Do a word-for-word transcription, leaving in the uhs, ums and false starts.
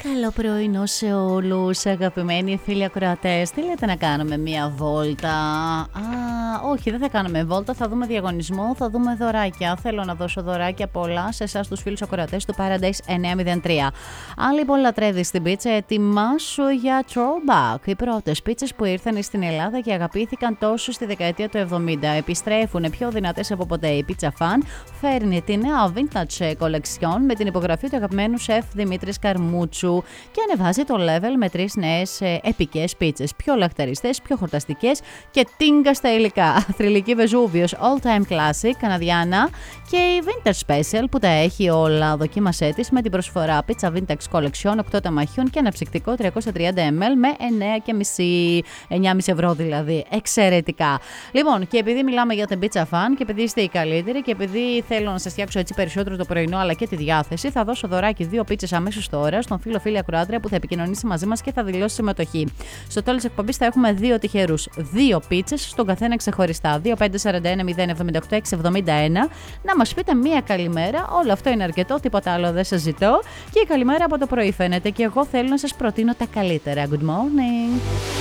Καλό πρωινό σε όλους, αγαπημένοι φίλοι ακροατές. Τι λέτε να κάνουμε μία βόλτα? Α, όχι, δεν θα κάνουμε βόλτα, θα δούμε διαγωνισμό, θα δούμε δωράκια. Θέλω να δώσω δωράκια πολλά σε εσάς τους φίλους ακροατές του Paradise εννιακόσια τρία. Αν λοιπόν λατρεύεις την πίτσα, ετοιμάσου για throwback. Οι πρώτες πίτσες που ήρθαν στην Ελλάδα και αγαπήθηκαν τόσο στη δεκαετία του εβδομήντα επιστρέφουν πιο δυνατές από ποτέ. Η Pizza Fan φέρνει τη νέα vintage collection με την υπογραφή του αγαπημένου σεφ Δημήτρης Καρμούτσου και ανεβάζει το level με τρεις νέες ε, επικές πίτσες. Πιο λαχταριστές, πιο χορταστικές και τίγκα στα υλικά. Θρυλική Βεζούβιος, all time classic, καναδιάνα και η vintage special που τα έχει όλα. Δοκίμασέ της με την προσφορά Pizza Vintage Collection οκτώ τεμαχιών και ένα ψυκτικό τριακόσια τριάντα μιλιλίτρα με εννέα και μισό, εννιά και μισό ευρώ δηλαδή. Εξαιρετικά. Λοιπόν, και επειδή μιλάμε για την Pizza Fan και επειδή είστε οι καλύτεροι και επειδή θέλω να σας φτιάξω έτσι περισσότερο το πρωινό αλλά και τη διάθεση, θα δώσω δωράκι δύο πίτσες αμέσως τώρα στον φίλο φίλη ακροάτρια που θα επικοινωνήσει μαζί μας και θα δηλώσει συμμετοχή. Στο τέλος της εκπομπής θα έχουμε δύο τυχερούς. Δύο πίτσες στον καθένα ξεχωριστά. δύο πέντε τέσσερα ένα μηδέν εβδομήντα οκτώ έξι εβδομήντα ένα. Να μας πείτε μία καλημέρα. Όλο αυτό είναι αρκετό, τίποτα άλλο δεν σας ζητώ. Και η καλημέρα από το πρωί φαίνεται και εγώ θέλω να σας προτείνω τα καλύτερα. Good morning.